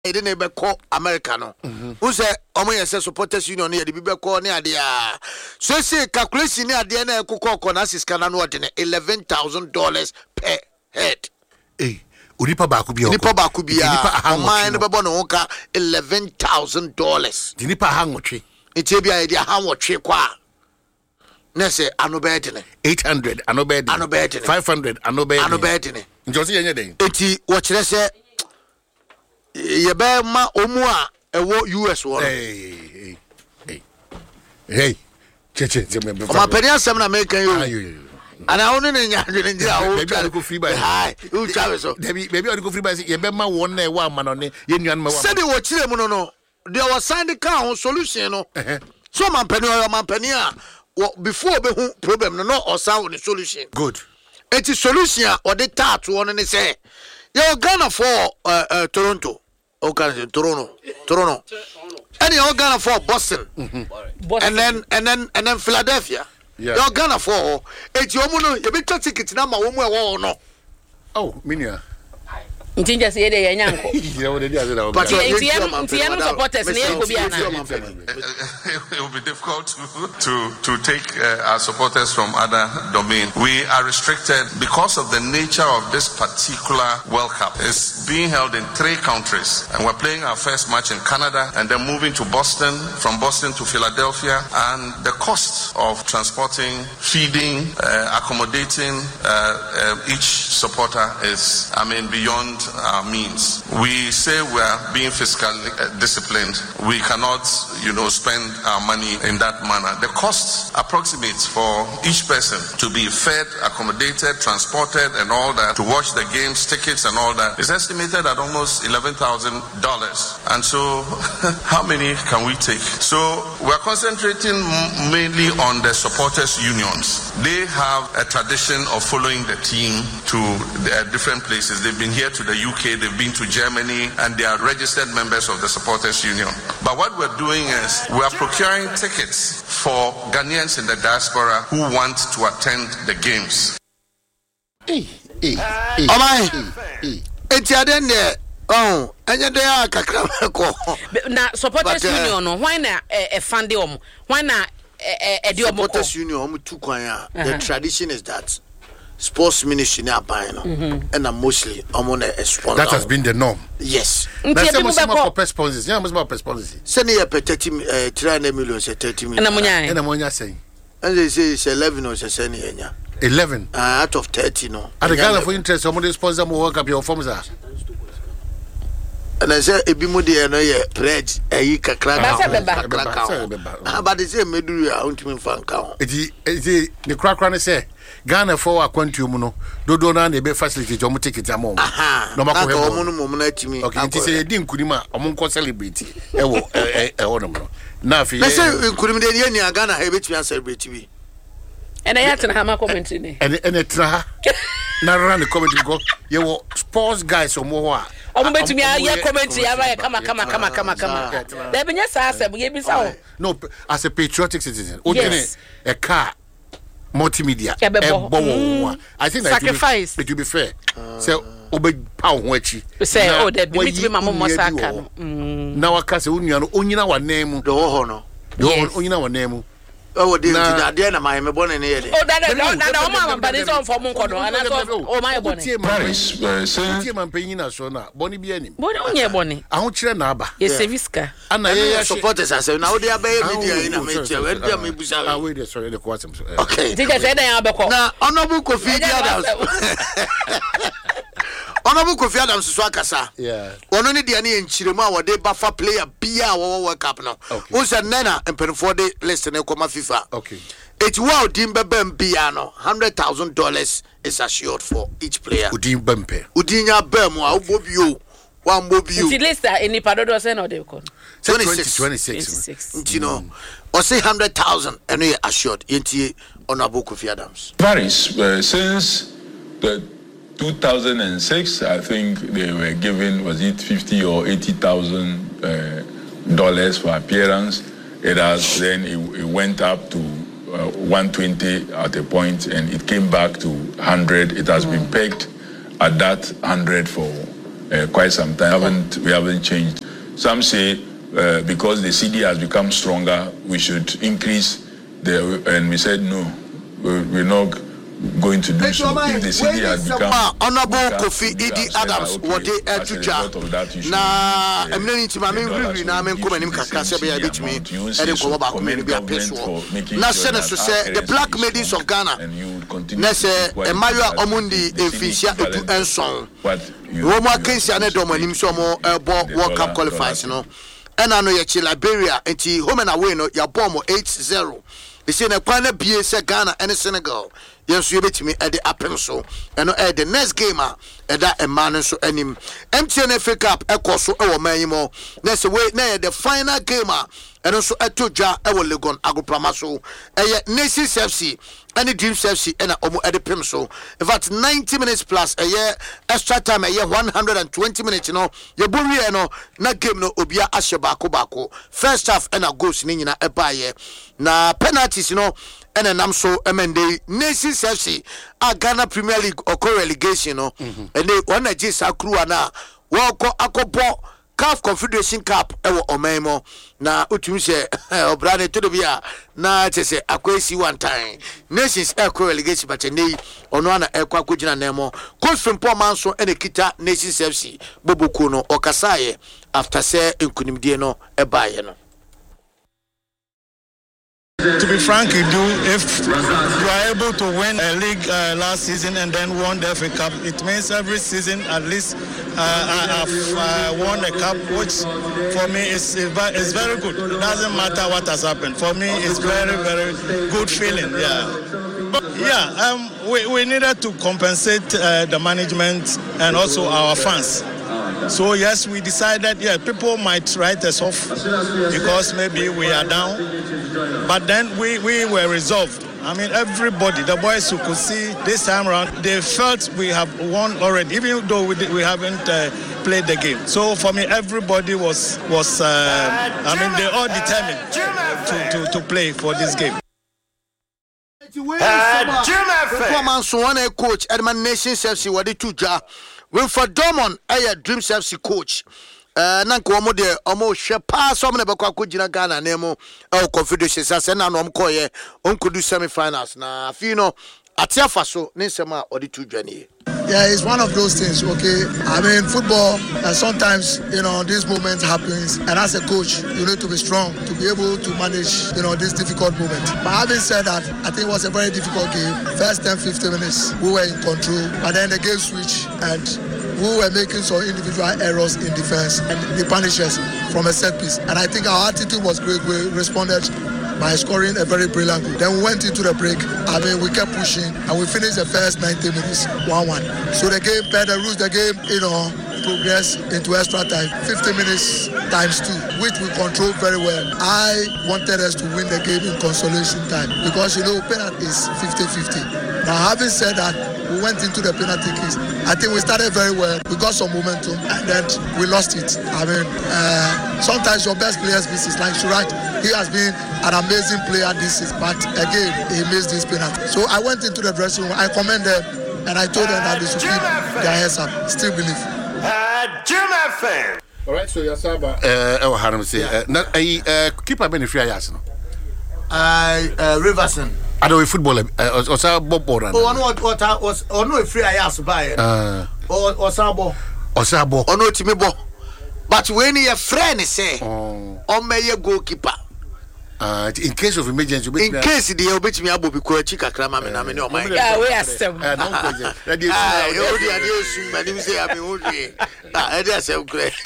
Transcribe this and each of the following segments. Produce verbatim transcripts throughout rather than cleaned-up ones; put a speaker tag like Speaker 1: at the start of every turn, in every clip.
Speaker 1: e dey be call America no who say omo yes supporters union e dey be call ne ade a so say calculation ne ade na ekoko kona siska na no de eleven thousand dollars per head
Speaker 2: eh Unipa baku bi
Speaker 1: Unipa baku bi a man be bo no ka eleven thousand dollars
Speaker 2: Unipa hangotwe
Speaker 1: enti bia e dey hanwotwe kwa na say anobedine
Speaker 2: eight hundred anobedine
Speaker 1: anobedine
Speaker 2: five hundred anobedine
Speaker 1: anobedine
Speaker 2: njosi yenye den
Speaker 1: enti wo kire say ye be ma omu a ewo U S wo
Speaker 2: hey hey hey cheche zeme be
Speaker 1: ma peni asem na American yo ana onu ne nya adwene ndia o
Speaker 2: twa go free by
Speaker 1: hi u twa so
Speaker 2: baby baby o go free by ye be ma won na e wa ma no ne ye nuan ma wa
Speaker 1: se de wo kire mu no no de wo sign the car solution no so man peni o man peni a before be hu problem no no o sound the solution
Speaker 2: good
Speaker 1: eti solution o de tat won ne say you Ghana for uh, uh, Toronto okay Toronto Toronto and you Ghana for Boston mm-hmm. Boston and then and then and then Philadelphia yeah. You Ghana for eti omo no you be ticket na ma wo mu e wo no
Speaker 2: oh minia
Speaker 3: Ntinja se dey yanko
Speaker 2: but
Speaker 3: Tiam supporters na e ko bia na
Speaker 4: it will be difficult to to to take uh, our supporters from other domain. We are restricted because of the nature of this particular World Cup. It's being held in three countries and we're playing our first match in Canada and then moving to Boston, from Boston to Philadelphia, and the cost of transporting, feeding, uh, accommodating uh, uh, each supporter is I mean beyond our means. We say we are being fiscally uh, disciplined. We cannot, you know, spend our money in that manner. The cost approximates for each person to be fed, accommodated, transported, and all that, to watch the games, tickets, and all that is estimated at almost eleven thousand dollars. And so, how many can we take? So, we're concentrating m- mainly on the supporters' unions. They have a tradition of following the team to the, uh, different places. They've been here to the U K, they've been to Germany, and they are registered members of the supporters union. But what we're doing is we are procuring tickets for Ghanaians in the diaspora who want to attend the games.
Speaker 2: Hey, hey, hey.
Speaker 1: Oh my! It's a den there. Oh, and you there kakra ko.
Speaker 3: Na supporters union no, why na e fund dem? Why na e di omo
Speaker 1: supporters union omo tu kwan ya. The tradition is that sports ministry na buy no and mostly omo a sponsor.
Speaker 2: That has been the norm.
Speaker 1: Yes.
Speaker 2: Na say mo for per sponsors. Yeah, mo for sponsors.
Speaker 1: Say na thirty million say thirty million.
Speaker 3: Na mo nya.
Speaker 2: Na mo nya say.
Speaker 1: And they say it's eleven or say na nya.
Speaker 2: eleven
Speaker 1: uh, out of thirty no.
Speaker 2: And the Ghana for interest omo dey sponsor mo work up your forms are.
Speaker 1: And I say ebi mo dey no ye pledge eyi kakra kakra. But they say meduru ya untimi fan ka.
Speaker 2: Eti eti the krakra ne say Ghana for aquantum no dodo na na be facility to omo ticket amom.
Speaker 1: No ma ko he omo no mo na timi.
Speaker 2: Okay, enti say di nkurima omo nko celebrate e wo e wo no no. Na fi.
Speaker 1: Na say nkurim de ye ni Ghana he betimi celebrate bi.
Speaker 3: And I had to have my comment in it.
Speaker 2: And and tra na run the comment go ye wo sports guys omo ho a
Speaker 3: I'm going to be a comment here. Come on, come on, come on, come on, come on. There be just as a
Speaker 2: no, as a patriotic citizen, yes. A car, multimedia,
Speaker 3: mm.
Speaker 2: I think that
Speaker 3: sacrifice.
Speaker 2: It will be fair. So, obey power wachi.
Speaker 3: Say, oh, there be me mama mosaka.
Speaker 2: Now, I can't say unyano unyina wa name.
Speaker 1: The hono.
Speaker 2: The unyina wa name.
Speaker 1: Oh, dear, na dia na my me born in here.
Speaker 3: Oh, that na na mama but it's on for mon kono. And oh my bonny.
Speaker 4: Paris, very soon.
Speaker 2: Tie man panyin na so na. Bonny bi anim.
Speaker 3: Bonny onye bonny.
Speaker 2: A ho kire na aba.
Speaker 3: Ye serviska.
Speaker 1: Ana ye supporters ase na wo dia ba ye media ina me che. We dia me busa.
Speaker 2: Ah, we dey sorry the kwasem so.
Speaker 1: Okay.
Speaker 3: Did you say that you abeko?
Speaker 1: Na honorable Kofi Adams. Honorable Kofi Adams so akasa.
Speaker 2: Yeah.
Speaker 1: Ono ne dia na ye nchiremu a wo de bafa player bia wo World Cup no. Wo se nena empenfo de list na koma FIFA.
Speaker 2: Okay.
Speaker 1: It's wow dimbe bia no one hundred thousand dollars is assured for each player.
Speaker 2: Udin bempe.
Speaker 1: Udinya bem wa ubobio. Wa mbobio.
Speaker 3: Ti list any padodo say no dey kon.
Speaker 2: twenty-six twenty-six.
Speaker 1: You know. Or say one hundred thousand and we assured yenti Honorable Kofi Adams.
Speaker 5: Paris uh, since the two thousand six, I think they were given, was it fifty or eighty thousand uh, dollars for appearance. It has then it, it went up to uh, one twenty at a point, and it came back to one hundred. It has mm. been pegged at that one hundred for uh, quite some time. We haven't, we haven't changed. Some say uh, because the C D has become stronger, we should increase the, and we said no, we're, we're not going to do so. If the C D has become
Speaker 1: Honorable Kofi Idi Adams, what they are to judge. Now, I'm not into my main now. I'm coming in Kakasabia beach me. I don't go back to be a peaceful. Now, Senator to say the black maidens of Ghana. Nesse, and Mario Omundi, Efisia, and song. Roma Kensi and Edomanim Somo, World Cup qualifiers, you know. And I know you're Liberia, and T home and away, no, your bomb eight zero. They say, a corner B S Ghana and Senegal. Yes, you bet me at the apple so, and at the next game, at that a man so any M T N F A Cup, a course so our minimo. Next way, near the final game, and also at Tuja, our Legon, Agopramaso, a Nations F C, and the Dreams F C, and a Omo at the Pimso. In fact, ninety minutes plus a year, extra time a year, one hundred twenty minutes, you know, your bully, you know, not game no Obia Ashabako Bako, first half and a ghost in a buyer. Na penalties, you know. And then I'm so M N D Nations F C a Ghana Premier League or relegation no mm-hmm. And they one a just a crew na walk akopo C A F Confederation Cup ewo omemo na utumi se obrane to do bia na tese akwesi one time Nations F C relegation but nei ono na ekwa kogina nemo coach from Paul Manso and kita Nations F C bobuku no okasaye after say nkunimdie no ebaye no.
Speaker 6: To be frank, you do. If you are able to win a league uh, last season and then won the F A Cup, it means every season at least uh, I have uh, won a cup, which for me is is very good. It doesn't matter what has happened. For me, it's very very good feeling. Yeah, but yeah. Um, we we needed to compensate uh, the management and also our fans. So yes, we decided, yeah, people might write us off because maybe we are down. But then we, we were resolved. I mean, everybody, the boys who could see this time around, they felt we have won already, even though we, we haven't uh, played the game. So for me, everybody was, was uh, I mean, they all determined to, to, to play for this game.
Speaker 1: Uh, coach, Edmund Nations F C, what did you do? Wilfred Dormon, a Dreams F C coach. Uh, Nanko Omo de Omo Shepa, some never quite Jina Ghana, Nemo, or Confederation, Sasena, Nom Koye, Uncle do semi finals. Now, Fino, Atiafaso, Nisema, or the two journey.
Speaker 7: Yeah, it's one of those things, okay? I mean, football, and sometimes, you know, this moment happens, and as a coach, you need to be strong to be able to manage, you know, this difficult moment. But having said that, I think it was a very difficult game. First ten, fifteen minutes, we were in control, and then the game switched, and we were making some individual errors in defense, and the punishes from a set piece. And I think our attitude was great. We responded by scoring a very brilliant goal. Then we went into the break. I mean, we kept pushing, and we finished the first ninety minutes one one. So the game, per the rules, the game, you know, progressed into extra time, fifty minutes times two, which we controlled very well. I wanted us to win the game in consolation time because, you know, penalty is fifty fifty. Now, having said that, we went into the penalty kicks. I think we started very well. We got some momentum, and then we lost it. I mean, uh, sometimes your best players miss it. Like Suraj, he has been an amazing player this season, but again, he missed this penalty. So I went into the dressing room. I commended them, and I told them that they should keep their heads up. Still believe.
Speaker 8: Uh, Jim F M.
Speaker 2: All right, so Yasaba, uh, oh, Haram say, uh, keep a benefit, yes, no.
Speaker 1: I, uh, Riverson.
Speaker 2: I don't football. Uh, or sa Bob Boran.
Speaker 1: Oh, no, what was or no free I asked by. Uh, or or Sabo.
Speaker 2: Or Sabo.
Speaker 1: Or no Timibo. But when your friend say, oh, or may you goalkeeper.
Speaker 2: Uh, in case of emergency,
Speaker 1: in case the obit me abo because chica crama and I mean, oh my God,
Speaker 3: yeah, we are some.
Speaker 1: I say I'm only. I just say,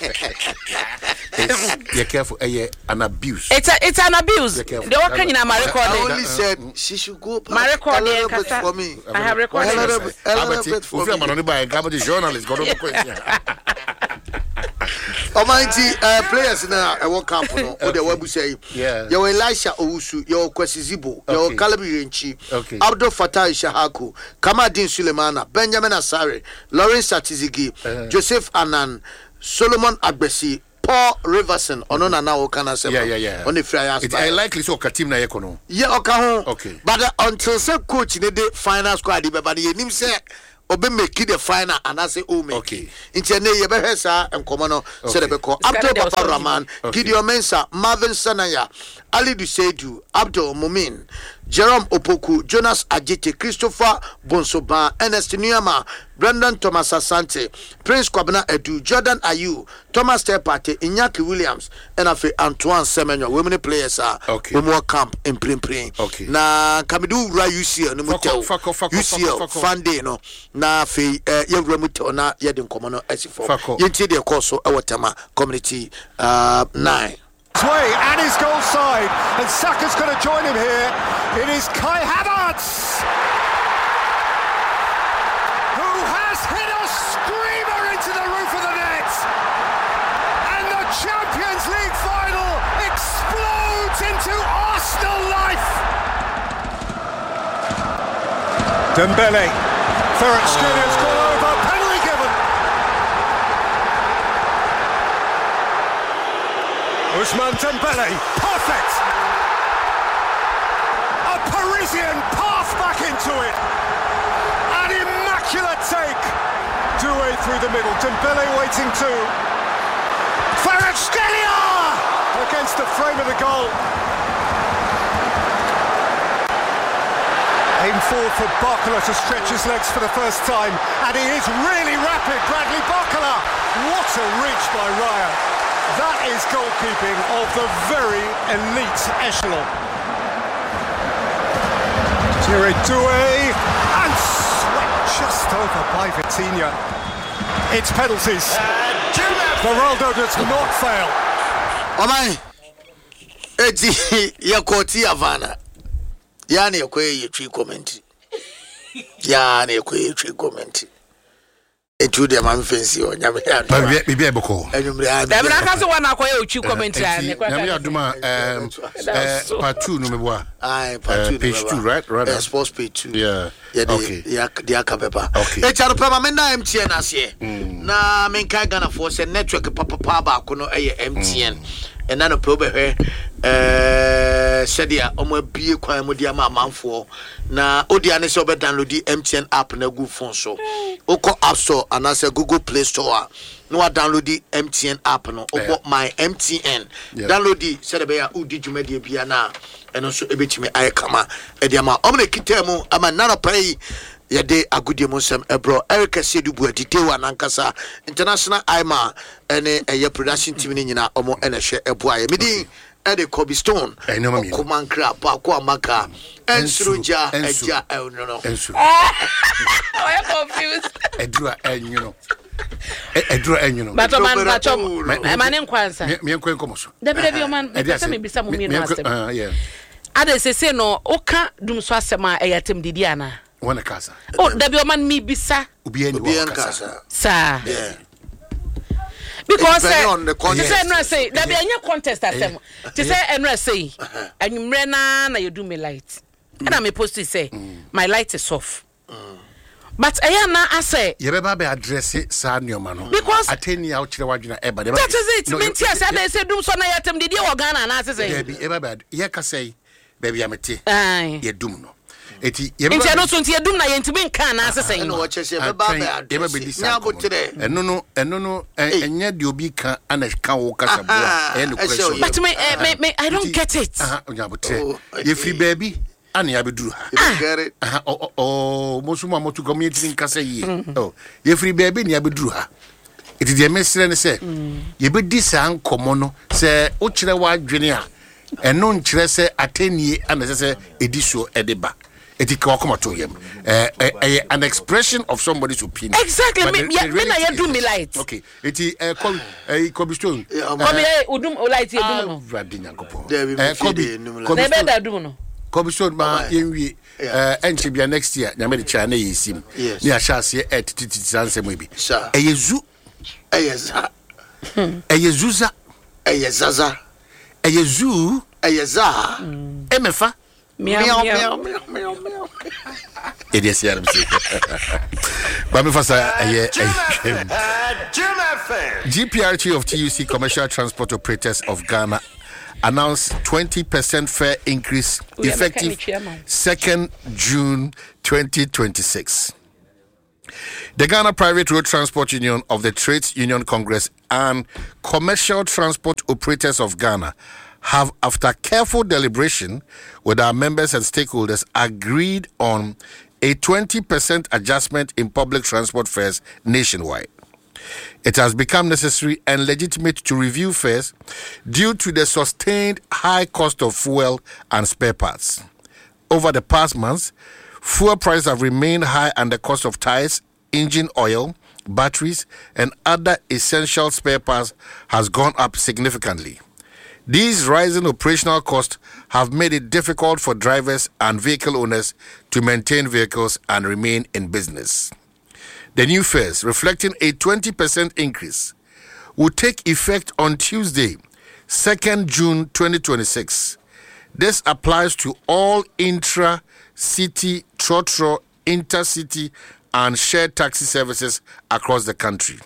Speaker 2: be careful, an abuse.
Speaker 3: It's a, it's an abuse. The work in my record.
Speaker 1: I only said she should go.
Speaker 3: My record
Speaker 1: for me.
Speaker 3: I have recorded.
Speaker 2: A journalist got
Speaker 1: Almighty uh, players now I World Cup no or the webu say
Speaker 2: yeah
Speaker 1: your Elisha Owusu your Kwesi Zibo your Kalabi Renchi Abdul Fattah Shahaku Kamadin Sulemana Benjamin Asare Lawrence Atizigi uh, Joseph Anan Solomon Agbesi Paul Riverson onona na o kana say
Speaker 2: yeah yeah yeah
Speaker 1: on the flyers
Speaker 2: it's I likely so ka team na ye kono
Speaker 1: yeah okay
Speaker 2: okay
Speaker 1: but uh, until say coach ne dey final squad be but ye nim say obe make the final and I say oh make
Speaker 2: okay
Speaker 1: nti ne ye behwe sa enkomo no se de beko Abdul Papa Rahman Gideon Mensah Marvin Sanaya Ali Duseidu Abdul Mumin Jerome Opoku Jonas Ajite Christopher Bonsoba Ernest Nuyama Brendan Thomas Asante Prince Kwabena Edu Jordan Ayu Thomas Tepate Inyaki Williams and afi Antoine Semenyo women players are
Speaker 2: okay.
Speaker 1: Women camp in Prim Prim
Speaker 2: okay.
Speaker 1: Na Kamidu Ra U C L no mutel U C L Fande no na afi yewura mutel na yedin komo no asifo yenti de course so ewotama community uh nine
Speaker 9: way and his goal side, and Saka's going to join him here. It is Kai Havertz who has hit a screamer into the roof of the net, and the Champions League final explodes into Arsenal life. Dembele, Ferret Skriniar's gone over, penalty given. Ousmane Dembele, perfect! A Parisian path back into it. An immaculate take. Doué through the middle. Dembele waiting too. Ferret Skriniar against the frame of the goal. Aim forward for Barcola to stretch his legs for the first time. And he is really rapid, Bradley Barcola. What a reach by Raya. That is goalkeeping of the very elite echelon. Thierry Doué and swept just over by Vitinha. It's penalties. Ronaldo does not fail.
Speaker 1: Oh my! Eti yakoti Havana. Yani yakwe yetwi comment. Yani yakwe yetwi comment. Etu de man fancy o nyame ya do.
Speaker 2: Ba bia beko.
Speaker 1: Enyumre a.
Speaker 3: Da bra ka se wana akoye ochi comment ya ne kwa.
Speaker 2: Nyame aduma um uh, part two no meboa.
Speaker 1: Aye, part two.
Speaker 2: Page two, right? Right.
Speaker 1: Yeah, sports page two.
Speaker 2: Yeah.
Speaker 1: Yeah,
Speaker 2: okay.
Speaker 1: Yeah, dia ka pepa.
Speaker 2: Okay.
Speaker 1: E charo pema me na M T N ase. Na me kai Ghana for say network papa pa ba ko no eye M T N. And then a probe eh Shadia omo bie kwan mo dia ma manfo na odia ne se obe download the M T N app na Google phone so oko App Store and as a Google Play Store no download the M T N app no obo my M T N download the said be ya udi dwumade bia na eno so ebetimi aye kama e dia ma omo ne kitemu ama nana pay yede agudie monsem ebro Eric Sedu Buaditewa nankasa international Ima ene eye production team ni nyina omo ene hwe eboa ye medi Eddie Kobe Stone Kumankra pa ko amaka ensuruja eja no no
Speaker 2: ensuru
Speaker 3: I am confused
Speaker 2: edura enyu no edura enyu no
Speaker 3: but man but man enkwansa
Speaker 2: me enkwen komoso
Speaker 3: da bi da bi man pesa me bisa mu mi no asem
Speaker 2: ah yeah
Speaker 3: ada se se no oka dum so asem a eyatem didi ana
Speaker 2: wana kasa
Speaker 3: oh da bi man mi bisa
Speaker 2: obi eni wa kasa
Speaker 3: sa
Speaker 1: yeah
Speaker 3: because you say no say there be any contest asem you say no say anwumre na na you do me light and I me post to say my light is off but I na ase
Speaker 2: ye be ba be address sa nioma no
Speaker 3: because
Speaker 2: ateni ya uchire wadwuna eba de
Speaker 3: that is it me tia say dey say dum so na yatem didi e Ghana na ase say
Speaker 2: ye bi e ba ba ye ka say baby amete ye dum no eti
Speaker 3: ye be enti no so enti ye dum na ye ntimi nka na ase say
Speaker 1: no wo chese be ba be address nya bo tire
Speaker 2: eno no eno no enya de obi kan ana kan wo kasa bo e no question
Speaker 3: but me me I don't get it
Speaker 2: aha onya bo tire ye free baby ani abeduru ha aha o o mosuma motu community nkasa yi oh ye free baby ni abeduru ha eti de mesere ne se ye be di sa nkomo no se o kire wa dwene a eno nkire se atenie ana se ediso edeba eti ka wakoma to yem eh eh an expression of somebody's opinion
Speaker 3: exactly me me na you do me light
Speaker 2: okay eti eh come eh Kobe Stone
Speaker 3: come eh udum light e dum no
Speaker 2: radinga gopo
Speaker 1: eh
Speaker 2: Kobe
Speaker 3: na be da dum no
Speaker 2: Kobe Stone ma yenwie eh enche bia next year nyame de cha na yesim ni a sha se eh titi sansem bi eh yezu
Speaker 1: eh yeza
Speaker 2: eh yezuza
Speaker 1: eh yezaza
Speaker 2: eh yezu
Speaker 1: eh yeza
Speaker 2: emefa
Speaker 3: meow meow meow
Speaker 1: meow
Speaker 2: it is here but me fasa eh G P R T of T U C Commercial Transport Operators of Ghana announced twenty percent fare increase effective second June twenty twenty-six. The Ghana Private Road Transport Union of the Trades Union Congress and Commercial Transport Operators of Ghana have, after careful deliberation with our members and stakeholders, agreed on a twenty percent adjustment in public transport fares nationwide. It has become necessary and legitimate to review fares due to the sustained high cost of fuel and spare parts. Over the past months, fuel prices have remained high and the cost of tires, engine oil, batteries, and other essential spare parts has gone up significantly. These rising operational costs have made it difficult for drivers and vehicle owners to maintain vehicles and remain in business. The new fares, reflecting a twenty percent increase, will take effect on Tuesday, second June twenty twenty-six. This applies to all intra-city, trotro, intercity, and shared taxi services across the country.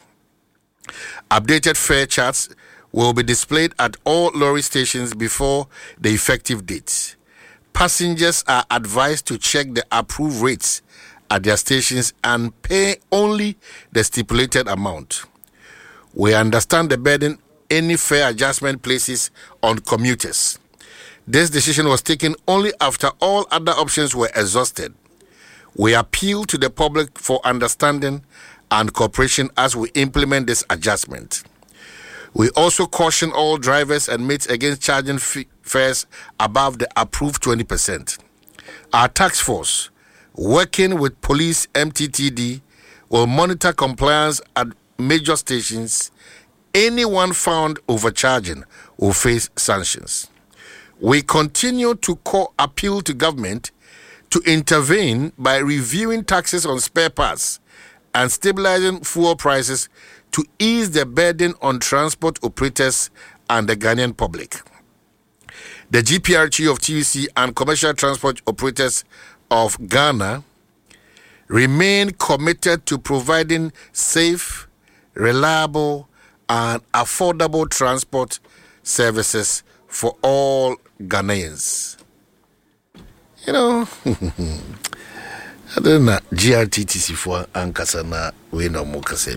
Speaker 2: Updated fare charts will be displayed at all lorry stations before the effective date. Passengers are advised to check the approved rates at their stations and pay only the stipulated amount. We understand the burden any fare adjustment places on commuters. This decision was taken only after all other options were exhausted. We appeal to the public for understanding and cooperation as we implement this adjustment. We also caution all drivers and mates against charging f- fares above the approved twenty percent. Our task force, working with police M T T D, will monitor compliance at major stations. Anyone found overcharging will face sanctions. We continue to call appeal to government to intervene by reviewing taxes on spare parts and stabilizing fuel prices to ease the burden on transport operators and the Ghanaian public. The G P R T of T U C and Commercial Transport Operators of Ghana remain committed to providing safe, reliable, and affordable transport services for all Ghanaians. You know, I don't know, G R T T C for Ankasana, we know Mokase.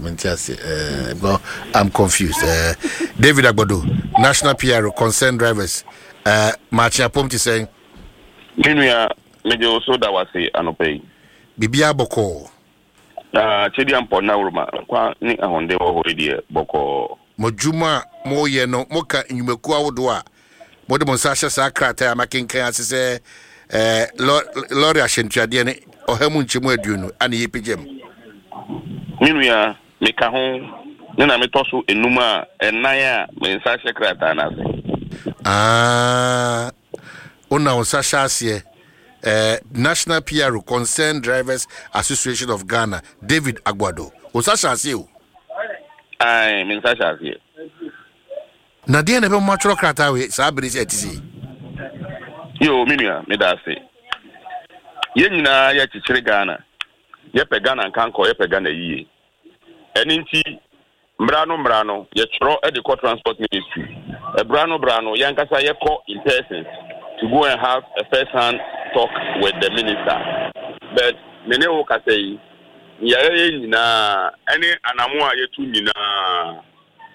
Speaker 2: I'm confused. Uh, David Agbado, National P R O, concerned drivers. Uh, Martin Apomti saying,
Speaker 10: Minya, Major Soda was a Anope.
Speaker 2: Bibia Boko.
Speaker 10: Ah, Chidian Ponaurma, Qua Nick Ahonde already Boko.
Speaker 2: Mojuma, Moye no, Moka, in Yumekua Wodoa. Modemon Sasha Sakrata, making Kansas, eh, Lord Ashentradian, or Hemun Chimweduno, and Yipijim.
Speaker 10: Minya, Mekahon, Nana Metosu, Enuma, and Naya, Sasha Kratana.
Speaker 2: Ah, Una Sasha, uh, National P R O, Concerned Drivers Association of Ghana, David Agbado. Osasha Siu.
Speaker 10: I mean, Sasha here.
Speaker 2: Nadia never much rock at our Sabris at sea.
Speaker 10: Yo, Minia, Medase. Yenina, Yachi Ghana. Yepe Ghana and Kanko, Yepe Ghana ye. And inti Brano Brano, Yetro at the Court Transport Ministry. A Brano Brano, Yankasa Yeko in person to go and have a first hand talk with the minister. But Meneo Kasei, Yae na any Anamua Yetu Nina.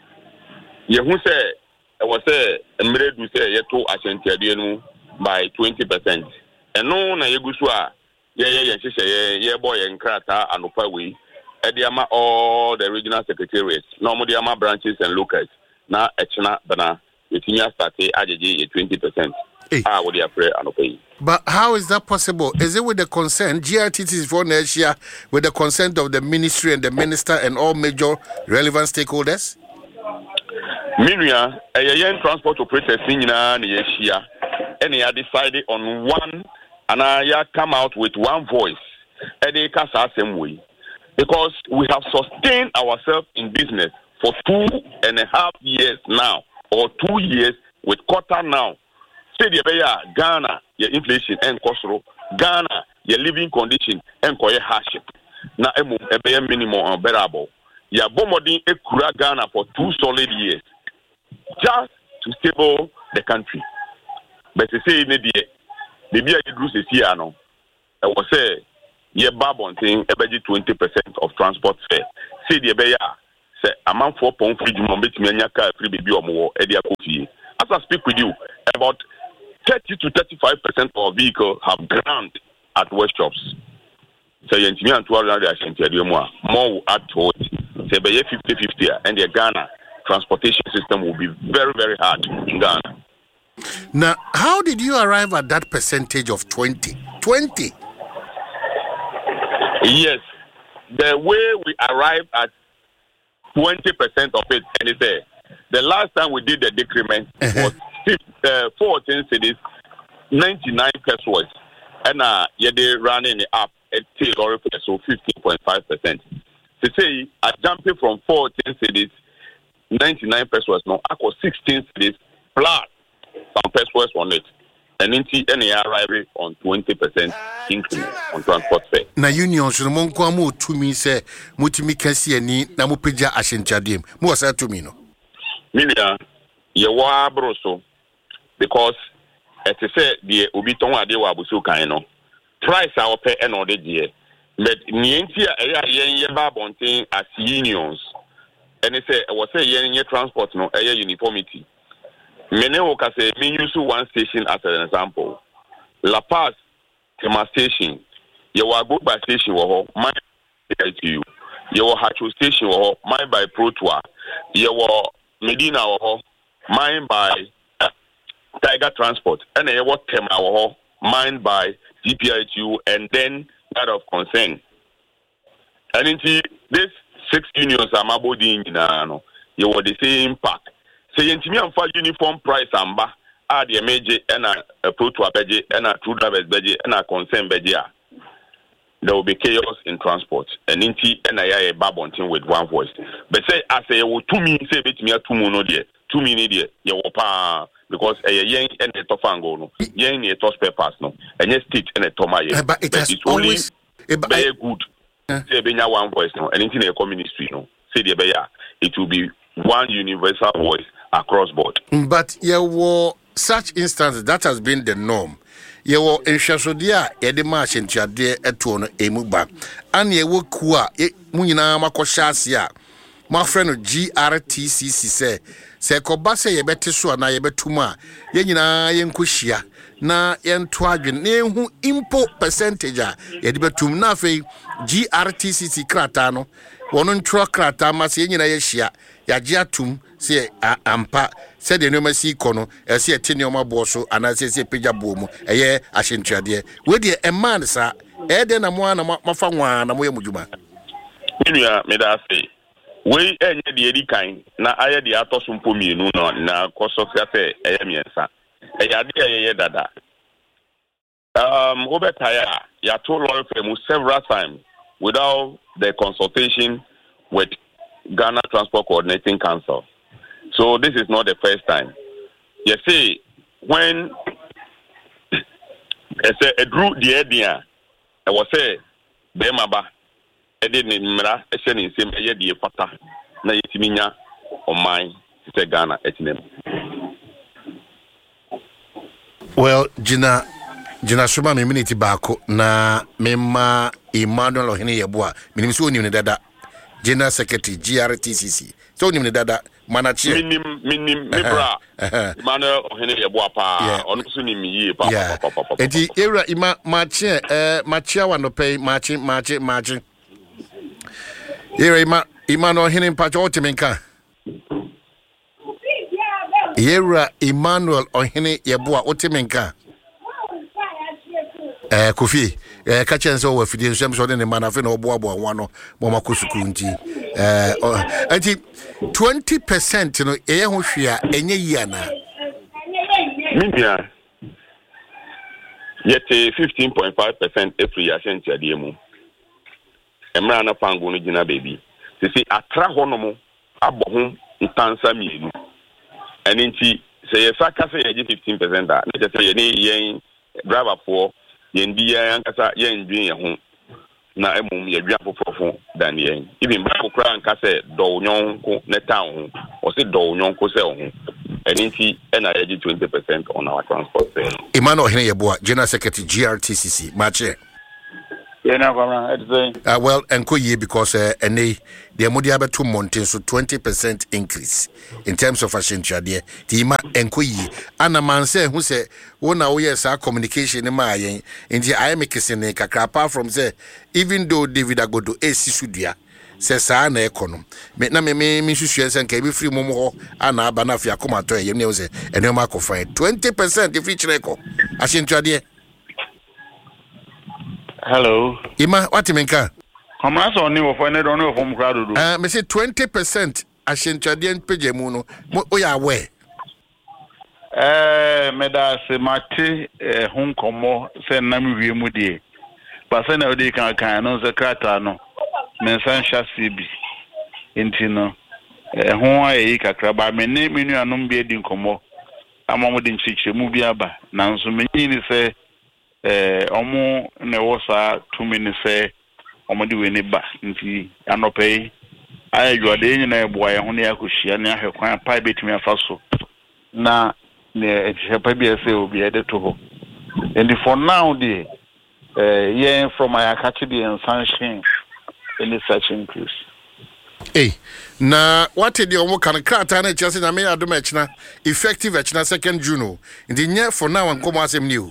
Speaker 10: Yehu say, I was say, a made to say Yeto Ashantiadianu by twenty percent. And no, na Yegusua, yeah, yeah, yeah, yeah, boy, and Krata and Opawi. Ediama all the regional secretariats, normally ama branches and locals. Now, Echna Bana, the senior started A J G twenty percent. Ah, what they are pray and pay.
Speaker 2: But how is that possible? Is it with the consent? G R T T is for next year with the consent of the ministry and the minister and all major relevant stakeholders?
Speaker 10: Miria, a young transport operator senior Yeshia, and they are decided on one, and I come out with one voice. And they can say same way. Because we have sustained ourselves in business for two and a half years now, or two years with quarter now. Say the Ghana, your inflation and cost, Ghana, your living condition and your hardship. Now, a minimum unbearable. Ya bomodin e kura Ghana for two solid years, just to stable the country. But they say in the day, the beer you do see, I know. I was say. ye babonting ebeji twenty percent of transport fare. Say the beya say amount four pound free juma betimi anya car free baby omo e dia kofi. As I speak with you, about thirty to thirty-five percent of vehicles have ground at workshops. So you and two other more will add to it. Say by fifty fifty and the Ghana transportation system will be very, very hard in Ghana.
Speaker 2: Now, how did you arrive at that percentage of twenty? twenty?
Speaker 10: Yes. The way we arrived at twenty percent of it, and it's there. The last time we did the decrement was uh, fourteen cities, ninety-nine pesos, and uh, yeah, they running it up at Taylor, so fifteen point five percent. To say, I jumped from fourteen cities, ninety-nine pesos, no, I got sixteen cities plus some pesos on it. And in T N A arriving on twenty percent increment on transport fare.
Speaker 2: Na union so mo nko amu to me say mutimi kasi ani na mo peja ahyentiadem. Mo wasa to me no.
Speaker 10: Milia ye wa broso because it say the obi ton ade wa abuso kan no. Price a ope e no de die. But nienti a e yen ye ba bonten as unions. And it say we say yen ye transport no e uniformity. Mene woka say me use one station as an example. La Paz Tema station. You will go by station wo my to you. You will Hacho station wo mine by Protua. You will Medina wo mine by Tiger Transport. And you will Tema wo mine by G P I T U and then that of concern. And into this six unions are mabodi in no. You will the same pack. Say yentimi amfa uniform price amba a de meje na proto abeje na true drivers beje na concern beje a there will be chaos in transport and inti na ya e babontin with one voice but say as e wo tumi say betimi atumu no de tumi ni de ye wo pa because e yen and the tofango no yen ni to spare parts no enye state and to ma ye
Speaker 2: but it has always
Speaker 10: very good say benya one voice no and inti na e ministry no say de be ya it will be one universal voice across board.
Speaker 2: But there were such instances that has been the norm. There were in Shasodia, Edema, and Chade, Eton, Emuba, and ye were Kua, Munina Makoshasia. My friend G R T C C say, say, Kobase, ye better so, and I betuma, Yenina, Yenkushia, na yen twadwen ne hu impo percentage a ye de betum na fe G R T C C krata no wono ntro krata ma se nyina ye hia ya gye atum se ampa se de no masi kono e se ete ne o mabo so ana se se pegya bo mu eye ahyentuade we de e man sa e de na mo ana mafa nwa na mo ye mudwuma
Speaker 10: minua me da se we enye de edi kan na aye de atoso mpo mienu no na koso se eye miensa eye ade eye dada um obetaya ya to lawyer firm several times without the consultation with Ghana Transport Coordinating Council. So this is not the first time. You see, when I say a drew the idea, I was say, Bemaba, I didn't mira, I said in same year the fata, na yetiminya on mine, to say Ghana at name.
Speaker 2: Well, Gina, Gina Suma, me minute bako na mema Emmanuel Ohene Yeboah, minimsu oni ne dada. General Secretary G R T C C. So ni dada manachi.
Speaker 10: Minim minim mibra. Emmanuel Ohene Yeboah pa onu so ni mi pa pa pa pa.
Speaker 2: Eti era ima machi eh machi wa no pay machi machi machi. Era ima Emmanuel Ohene pa cho timenka. Era Emmanuel Ohene Yeboah otimenka. Eh Kofi eh kachen so we fidie nsem so de ne manafe na obo abo anwa mo makosuku nti eh anti twenty percent no eye ho hwea enye yi ana
Speaker 10: media yete fifteen point five percent every year sent ya mu emra na fango no gina baby sisi atra ho no mo abo ho ntansa mienu eninti se ye saka se ye fifteen percent da na je se ye ni yen driver for yendi ya ankasa yendwin ye ho na emum ye dwa fofofo dan yen even bible kra ankasa do nyonko ne town ho o se do nyonko se ho eninti na ye twenty percent on our transport fare.
Speaker 2: Emmanuel Ohene Yeboah, General Secretary G R T C C, mache Uh, well, and ye because uh, and they the Modiaba two mountain so twenty percent increase in terms of fashion trade. Tima and ye and a man say who say one now yes our communication in my in the I am kissing a apart from say even though David I go to A C Sudia says I na econom. Me na me me me shushes and can be free momo and abanafia come at you know say and no mark of twenty percent if each record. Fashion trade.
Speaker 11: Hello.
Speaker 2: Ima, what you mean?
Speaker 11: Come on, so new for any only from crowd.
Speaker 2: Uh, me say twenty percent. I sent you the Pejemuno. We are aware.
Speaker 11: Eh, me da se mate eh hon komo se na me wie mu die. Ba se na odi kan kan no se krata no. Me san shasi bi. Enti no. Eh hon ayi kakra ba me ne me nuanom bi edi komo. Amamu di nchiche mu bi aba. Nanso me nyini se eh omo ne wosa two minutes say omo di we ne ba nti anope ayedwo de nyina eboa ye ho ne akohia ne ahwekwan pa betumi afaso na ne ehwepa bi ese obi ede to ho and for now the eh yeah from my catch the sanction in such increase.
Speaker 2: Hey, na what the omo kan krata na chese na me adom echna effective echna second June ndi nye for now an komo asem new.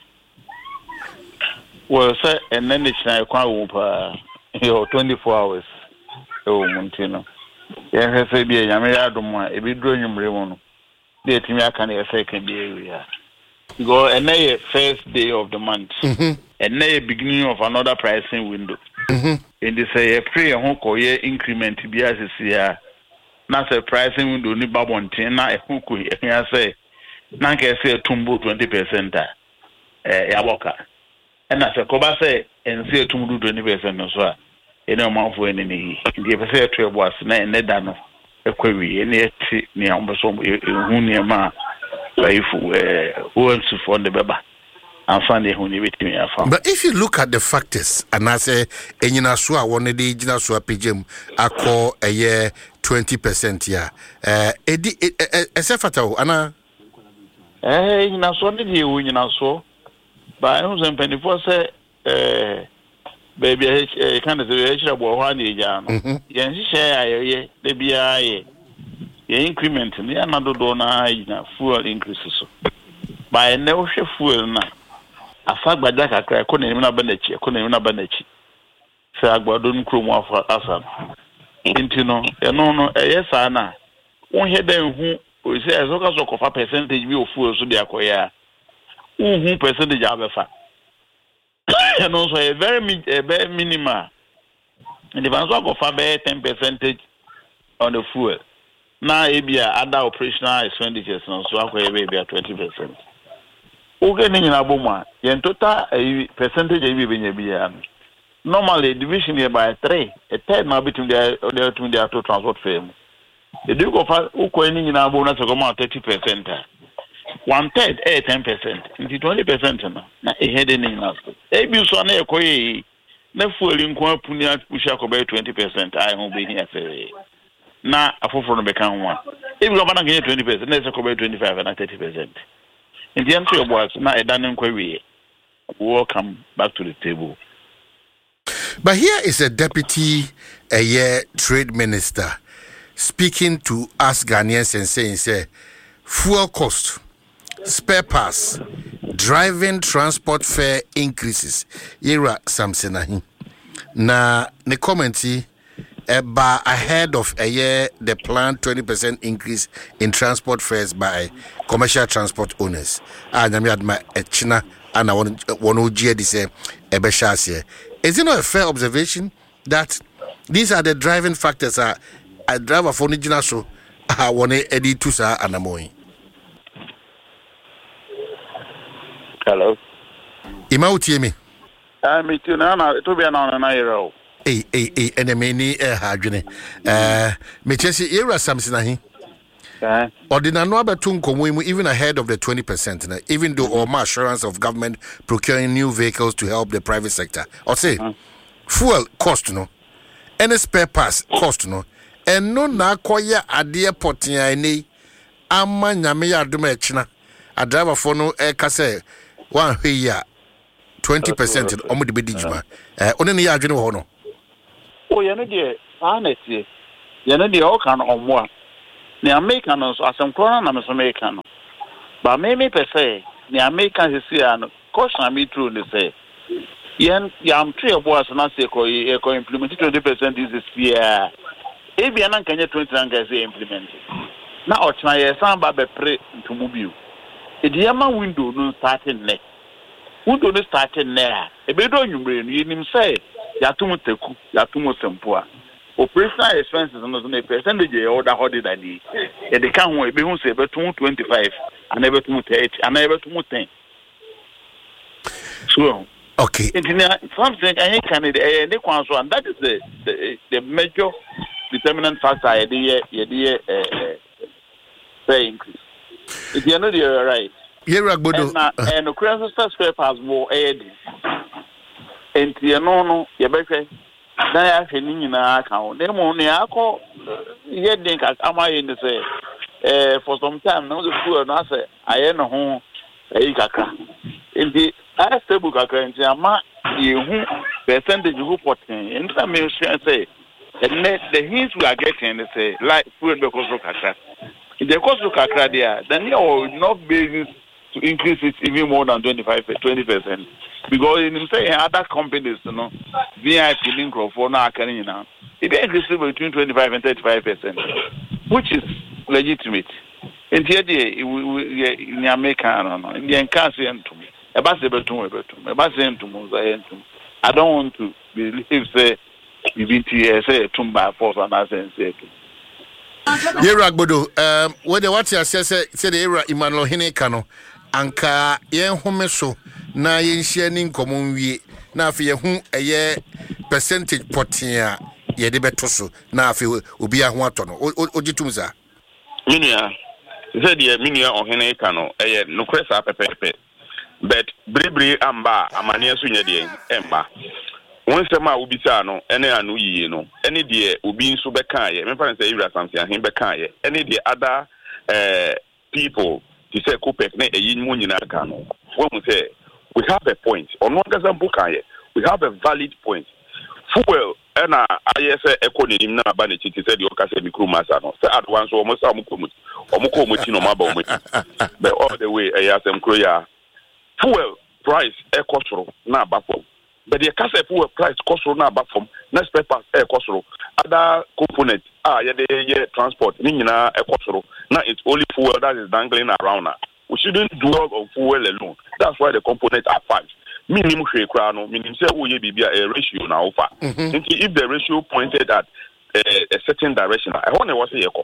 Speaker 11: Well, sir, and then it's now quite over twenty-four hours. Oh, Montino. Yes, I be a Yamayadoma, a bit drawing Remono. The Timaka a second area. Go and a first day of the month, and a beginning of another pricing window. And they say a pre and hoko year increment to be as a year. Not a pricing window, ni babontin, not a hoko, I say, Nanka say a tumbo twenty percent. Eh, Yaboka. And as a coba say, and say to do twenty percent or so, you know, mouth for any. The episode to was na dano, a query, and yet near almost who near ma, if who wants to fund the baba, and find the honey with me.
Speaker 2: But if you look at the factors, and I say, and you know, so I wanted the Jina Swapijim, I call a year twenty percent here. Uh, Eddie, a sefato, Anna.
Speaker 11: Eh, you know, so did you, you know, so. But I don't say penny for say, eh, baby, I can't say about one year. Yes, share ye, they be a increment, and another donor fuel increases. By no fuel now. A fact by that, I couldn't even have a couldn't even have a say, I don't crew more for us. Into no, and no, no, yes, Anna. One head then who says, as long as of a percentage of fuel to be acquired. Who percentage of a and also a very a very minimal. And if I talk of a ten percentage on the fuel, now it be other operational expenditures, so I will be a twenty percent. Okay, in Abuma, in total a percentage of even normally division here by three, a third now between the other two their two transport firm. The Duke of Ukoini in Abuna to come out thirty percent. One third, eh, ten percent. Into twenty percent now. Na a head in us. A bill so na koi na fuel in kwa punya push up about twenty percent. I won't be here say. Na a full from become one. If you have get twenty percent, let's talk about twenty five and thirty percent. In the answer was na a done inquiry. Welcome back to the table.
Speaker 2: But here is a deputy a year trade minister speaking to us Ghanaians and saying say fuel cost, spare parts, driving transport fare increases. Ira Samsonahi. Na ne commenti eba ahead of a year the planned twenty percent increase in transport fares by commercial transport owners. Ah, nyame adma echina ana won won ogie di say ebe shase. Is it not a fair observation that these are the driving factors are a driver for original so I want to edit to sa anamoy.
Speaker 11: Hello.
Speaker 2: Ima utie me.
Speaker 11: Ah, me too na na to be na na yero.
Speaker 2: Eh eh eh ene me ni eh hadwene. Eh me chesi era Samson ahi. Eh. Ordinary no abetu nkomo mu even ahead of the twenty percent na even though all assurance of government procuring new vehicles to help the private sector. Or say uh-huh. Fuel cost no. Any spare parts cost no. And no na koya ade potia ni ama nyame ya adoma echina. A driver for no e ka say one here twenty percent omo de bedi juma eh one ne ya adwene wo no
Speaker 11: o ye no de honestly ye no de o kan omo a ne American no so asem kro na me so American no ba me me per se ne American se ya no caution me true ne say yen yam three boys na say ko e ko implement twenty percent this year e bia na kanye twenty na say implement na o tna ye san ba be pre ntumu biu e de ma window no starting ne window no starting ne e be do nwumre no yenim say ya tum teku ya tum sempo a operational expenses no so na percentage e order hodi da ni e de kan ho e be hu say be tum twenty-five and e be tum thirty and e be tum ten so
Speaker 2: okay
Speaker 11: something I can eh they kwan so and that is the the, the major determinant factor eh the the eh say increase if you know you're right
Speaker 2: yeah Ragbodo
Speaker 11: and the crisis spare parts more eh and you know no you better na ya hwe ni nyina aka ho na mo ne akọ ye den ka amaye ni say eh for some time no the school no say aye no ho eh kaka enti a stable kaka enti ama yehu percentage who potin and that means say and the hints we are getting they say like food because of kaka if the cost of kaka there then you are enough basis to increase it even more than twenty-five twenty percent because in say other companies you know V I P link for now carrying now it increase between twenty-five and thirty-five percent which is legitimate and here in America no no in the case entum e ba se betum e betum e ba se entum so entum I don't want to believe say even say entum by force and sense entum
Speaker 2: yeah Ragbodo um whether what you say say the era Emmanuel Hineka no anka yen home so na yen hia ni nkomon wie na afi ye hu eye percentage potia ye de beto so na afi obi aho ato no ogitum za
Speaker 10: minia ze de minia Hineka no eye no kwesa pepepe but bribri amba amane so nya de emba won se ma obi sa no ene anu yiye no ene de obi nso beka ye me fa say Ira Samson ahin beka ye ene de other eh people to say Kopek na eyi mu nyina ka no when we say we have a point on one doesn't book ye we have a valid point fuel ena aye say economy na ba na chiti say the oka say mikro masa no say advance o mo sa mo komu o mo ko mo ti no ma ba o mo ti but all the way eh asem kro ya fuel price e kosoro na ba fom but the case fuel price kosoro na ba fom na spare parts e kosoro other components ah yeah the transport ni nyina e kosoro na it's only fuel that is dangling around now. We shouldn't dwell on fuel alone. That's why the components are five. Minimum share no minimum say we be a ratio now offer. If the ratio pointed at a, a certain direction, I want to was say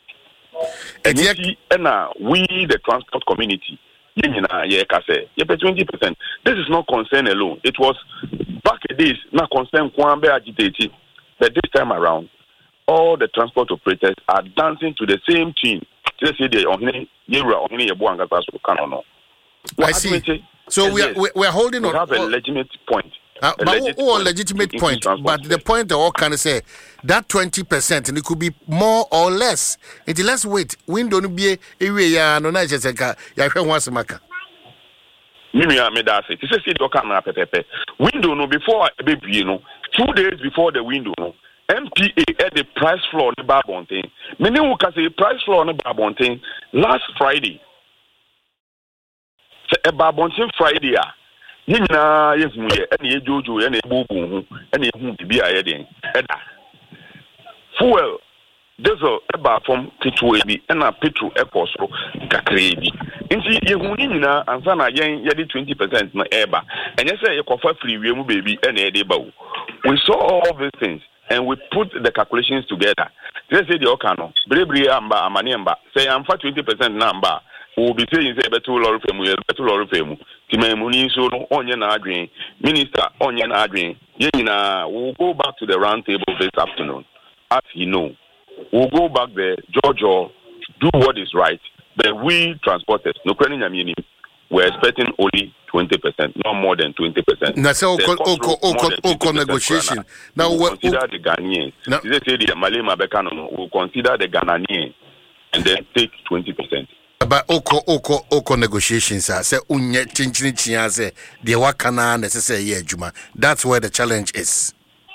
Speaker 10: and now we the transport community twenty percent. This is not concern alone. It was back in days not concern Kwambe agitated, but this time around all the transport operators are dancing to the same tune. Let's say they only only a boanga so can
Speaker 2: I see. So we are we are holding
Speaker 10: we
Speaker 2: on.
Speaker 10: have a legitimate point.
Speaker 2: Uh,
Speaker 10: a
Speaker 2: but
Speaker 10: legitimate
Speaker 2: all legitimate point. But the point that all can say that twenty percent and it could be more or less. Until let's wait. Window no be a way ya no na just ka ya hwe ho asemaka.
Speaker 10: Mimi ya me da say. Ti say say do ka na pepepe. Window no before e be no. two days before the window no. M P A at the price floor in Babontin. Many who can say price floor in Babontin last Friday. A Babontin Friday, Nina, yes, me, any Jojo, any Bobo, any who be a heading. Fuel, diesel, about from Pitway, and a Petro Ecoso, Cacrebi. In see, Yehunina, and Sana Yang, Yadi twenty percent no eba. And yes, a coffee free, we baby, and a debo. We saw all these things. And we put the calculations together. Let's say the Okano, Brebri Amba, Amaniamba, say I'm for twenty percent number. We'll be saying, say, better lorry femu, better lorry femu. Timemuni, so onion adrin, Minister Onion adrin. Yena, we'll go back to the round table this afternoon. As you know, we'll go back there, Giorgio, do what is right. But we transporters, no credit, I mean, we're expecting only twenty percent, not more than twenty percent.
Speaker 2: Now, so, okay, negotiation. Now,
Speaker 10: we'll consider the Ghanaians. No. They say the Malema Bekano will consider the Ghanaians and then take twenty percent.
Speaker 2: But oko oko oko negotiations are say unye chinchini chiaze de wakana na say ye juma. That's where the challenge is.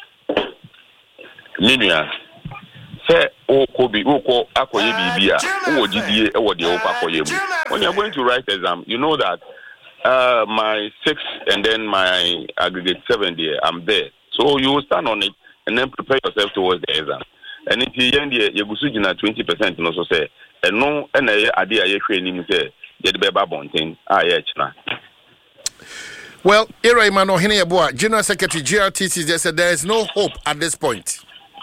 Speaker 10: Linia say oko bi oko akoye bibia wo gidie e wo de oko akoye mu. When you're going to write exam, you know that uh, my six and then my aggregate seven there, I'm there. So you will stand on it and then prepare yourself towards the exam. And if you end here, you go to twenty percent and also say, and no, and I idea you training say, get the baby bonting. Ah, yeah,
Speaker 2: well, Ira Emmanuel Hineyabua, General Secretary G R T C, they said there is no hope at this point.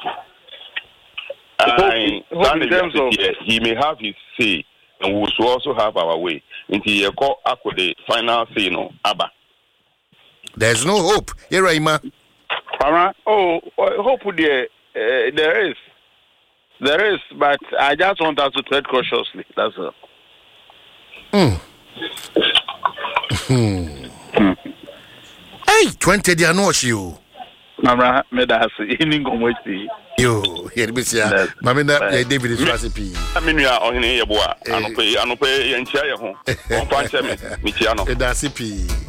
Speaker 10: I, hope in terms of, he may have his say, and we should also have our way. Until you call up with the final say, no, Abba.
Speaker 2: There's no hope, Ira Emma.
Speaker 11: Oh, hope there, uh, there is. There is, but I just want us to tread cautiously. That's all.
Speaker 2: Hmm. Hmm. Hey, twenty they are not you.
Speaker 11: Mama, me da say ini ngomweti.
Speaker 2: Yo, here be sia. Mama na David is recipe.
Speaker 10: I mean you are on here boa. Anope anope yenchia ye ho. On pa che me, me tia no.
Speaker 2: Da recipe.